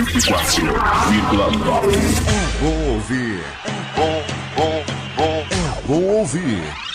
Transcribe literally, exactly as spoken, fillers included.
cento e quatro vírgula nove. É bom ouvir. Bom, bom, bom. É bom ouvir.